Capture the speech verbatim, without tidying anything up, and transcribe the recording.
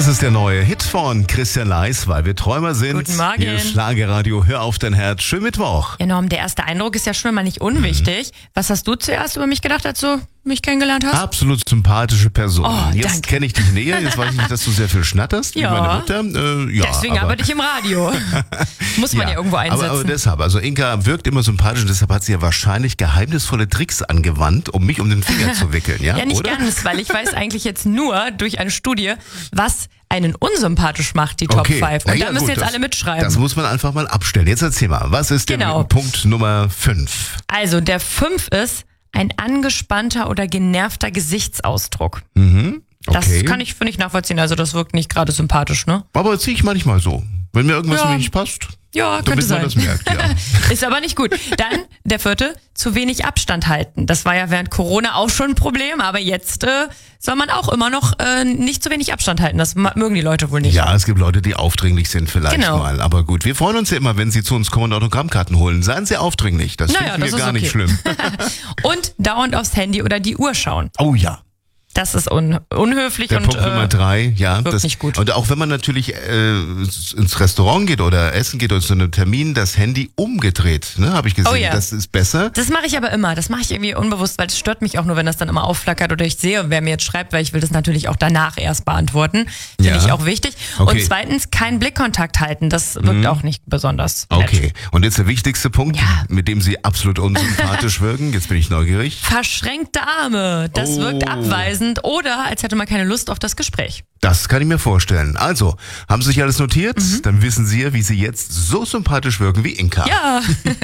Das ist der neue Hit von Christian Leis, weil wir Träumer sind. Guten Morgen. Hier ist Schlagerradio, hör auf dein Herz. Schönen Mittwoch. Ja, Norm, der erste Eindruck ist ja schon mal nicht unwichtig. Mhm. Was hast du zuerst über mich gedacht, als du mich kennengelernt hast? Absolut sympathische Person. Oh, jetzt kenne ich dich näher, jetzt weiß ich nicht, dass du sehr viel schnatterst, ja. wie meine Mutter. Äh, ja, Deswegen aber arbeite ich im Radio. Muss man ja, ja irgendwo einsetzen. Aber, aber deshalb, also Inka wirkt immer sympathisch und deshalb hat sie ja wahrscheinlich geheimnisvolle Tricks angewandt, um mich um den Finger zu wickeln, ja? Ja, nicht oder? ganz, weil ich weiß eigentlich jetzt nur durch eine Studie, was einen unsympathisch macht, die Top Okay. fünf. Und Ja, da müssen gut, jetzt das, alle mitschreiben. Das muss man einfach mal abstellen. Jetzt erzähl mal, was ist Genau. denn Punkt Nummer fünf? Also der fünf ist ein angespannter oder genervter Gesichtsausdruck. Mhm. Okay. Das kann ich, finde ich, nachvollziehen. Also das wirkt nicht gerade sympathisch, ne? Aber das sehe ich manchmal so. Wenn mir irgendwas Ja. nicht passt, Ja, damit könnte sein. man das merkt, ja. Ist aber nicht gut. Dann der vierte, zu wenig Abstand halten. Das war ja während Corona auch schon ein Problem, aber jetzt äh, soll man auch immer noch äh, nicht zu wenig Abstand halten. Das ma- mögen die Leute wohl nicht. Ja, es gibt Leute, die aufdringlich sind vielleicht Genau. mal. Aber gut, wir freuen uns ja immer, wenn Sie zu uns kommen und Autogrammkarten holen. Seien Sie aufdringlich, das Naja, finden wir das ist gar okay. nicht schlimm. Und dauernd aufs Handy oder die Uhr schauen. Oh ja. Das ist un- unhöflich Der und Punkt Nummer äh, drei, ja. wirkt Das, nicht gut. Und auch wenn man natürlich äh, ins Restaurant geht oder essen geht oder zu einem Termin, das Handy umgedreht, ne, habe ich gesehen. Oh ja. Das ist besser. das mache ich aber immer. Das mache ich irgendwie unbewusst, weil es stört mich auch nur, wenn das dann immer aufflackert oder ich sehe, wer mir jetzt schreibt, weil ich will das natürlich auch danach erst beantworten. Finde Ja. ich auch wichtig. Okay. Und zweitens, keinen Blickkontakt halten. Das wirkt auch nicht besonders nett. Okay, und jetzt der wichtigste Punkt, Ja. mit dem Sie absolut unsympathisch wirken. Jetzt bin ich neugierig. Verschränkte Arme. Das Oh. wirkt abweisend oder als hätte man keine Lust auf das Gespräch. Das kann ich mir vorstellen. Also, haben Sie sich alles notiert? Mhm. Dann wissen Sie ja, wie Sie jetzt so sympathisch wirken wie Inka. Ja.